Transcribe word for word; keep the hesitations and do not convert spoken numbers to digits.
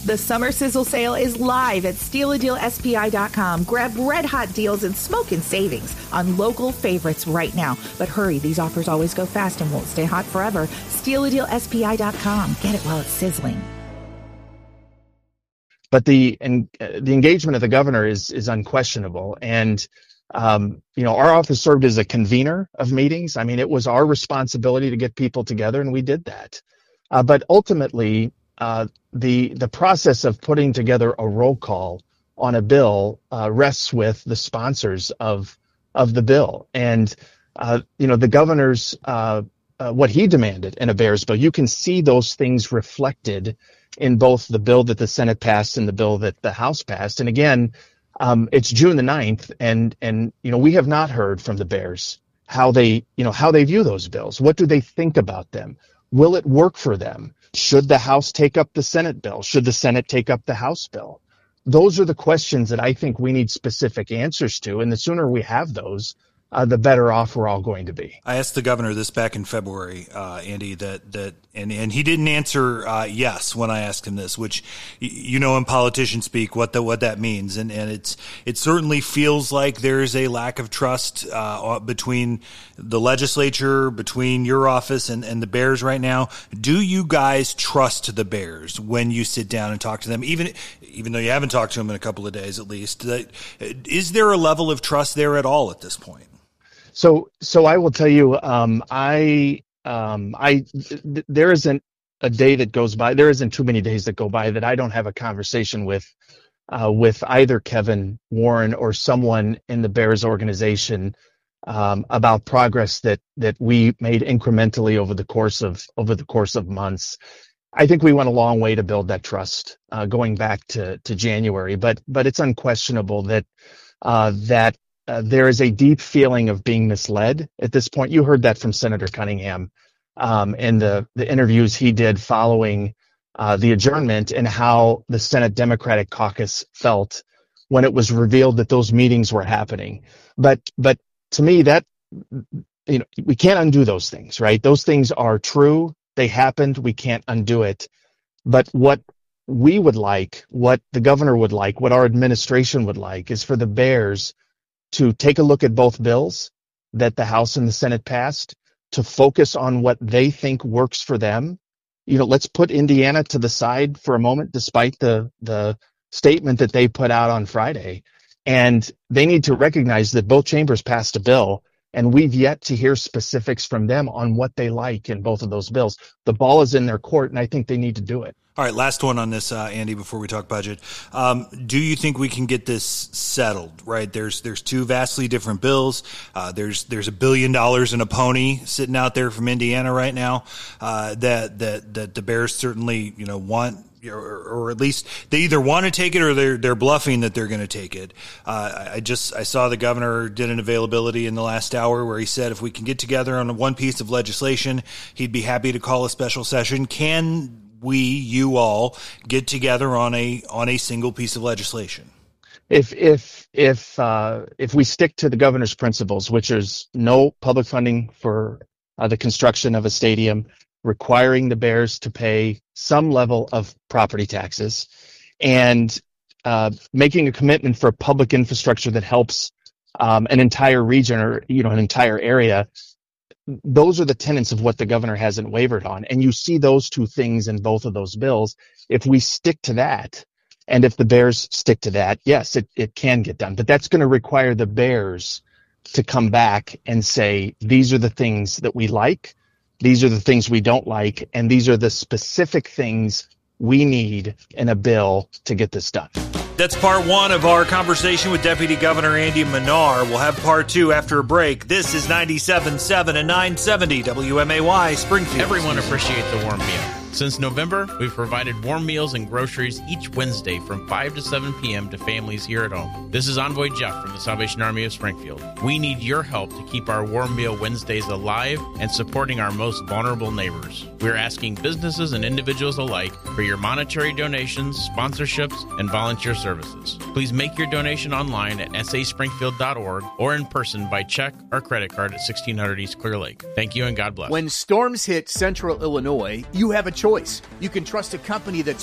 The Summer Sizzle Sale is live at steal a deal S P I dot com. Grab red-hot deals and smoking savings on local favorites right now. But hurry, these offers always go fast and won't stay hot forever. steal a deal S P I dot com. Get it while it's sizzling. But the and uh, the engagement of the governor is is unquestionable. And, um, you know, our office served as a convener of meetings. I mean, it was our responsibility to get people together, and we did that. Uh, but ultimately, uh, the the process of putting together a roll call on a bill uh, rests with the sponsors of of the bill. And, uh, you know, the governor's uh, uh, what he demanded in a Bears bill, you can see those things reflected in both the bill that the Senate passed and the bill that the House passed. And again, um, it's June the ninth, and and you know we have not heard from the Bears how they you know how they view those bills. What do they think about them? Will it work for them? Should the House take up the Senate bill? Should the Senate take up the House bill? Those are the questions that I think we need specific answers to, and the sooner we have those, Uh, the better off we're all going to be. I asked the governor this back in February, uh, Andy, that, that, and, and he didn't answer, uh, yes, when I asked him this, which, you know, in politician speak, what the, what that means. And, and it's, it certainly feels like there's a lack of trust, uh, between the legislature, between your office and, and the Bears right now. Do you guys trust the Bears when you sit down and talk to them? Even, even though you haven't talked to them in a couple of days, at least, that, is there a level of trust there at all at this point? So, so I will tell you, um, I, um, I, th- there isn't a day that goes by, there isn't too many days that go by that I don't have a conversation with, uh, with either Kevin Warren or someone in the Bears organization, um, about progress that, that we made incrementally over the course of, over the course of months. I think we went a long way to build that trust, uh, going back to, to January, but, but it's unquestionable that, uh, that, Uh, there is a deep feeling of being misled at this point. You heard that from Senator Cunningham um, in the, the interviews he did following uh, the adjournment, and how the Senate Democratic Caucus felt when it was revealed that those meetings were happening. But but to me, that you know we can't undo those things, right? Those things are true. They happened. We can't undo it. But what we would like, what the governor would like, what our administration would like, is for the Bears to take a look at both bills that the House and the Senate passed, to focus on what they think works for them. You know, let's put Indiana to the side for a moment, despite the, the statement that they put out on Friday. And they need to recognize that both chambers passed a bill, and we've yet to hear specifics from them on what they like in both of those bills. The ball is in their court, and I think they need to do it. All right, last one on this, uh, Andy, before we talk budget. Um, do you think we can get this settled, right? There's there's two vastly different bills. Uh, there's there's a billion dollars in a pony sitting out there from Indiana right now uh, that that that the Bears certainly, you know, want, or, or at least they either want to take it or they're they're bluffing that they're going to take it. Uh, I just I saw the governor did an availability in the last hour where he said if we can get together on one piece of legislation, he'd be happy to call a special session. Can we, you all, get together on a on a single piece of legislation? If if if uh, if we stick to the governor's principles, which is no public funding for uh, the construction of a stadium, requiring the Bears to pay some level of property taxes, and uh, making a commitment for public infrastructure that helps um, an entire region or you know an entire area. Those are the tenets of what the governor hasn't wavered on. And you see those two things in both of those bills. If we stick to that, and if the Bears stick to that, yes, it, it can get done. But that's going to require the Bears to come back and say, these are the things that we like, these are the things we don't like, and these are the specific things we need in a bill to get this done. That's part one of our conversation with Deputy Governor Andy Manar. We'll have part two after a break. This is ninety-seven point seven and nine seventy W M A Y Springfield. Everyone appreciates a warm meal. Since November, we've provided warm meals and groceries each Wednesday from five to seven p.m. to families here at home. This is Envoy Jeff from the Salvation Army of Springfield. We need your help to keep our Warm Meal Wednesdays alive and supporting our most vulnerable neighbors. We're asking businesses and individuals alike for your monetary donations, sponsorships, and volunteer services. Please make your donation online at s a springfield dot org or in person by check or credit card at sixteen hundred East Clear Lake. Thank you and God bless. When storms hit central Illinois, you have a choice. You can trust a company that's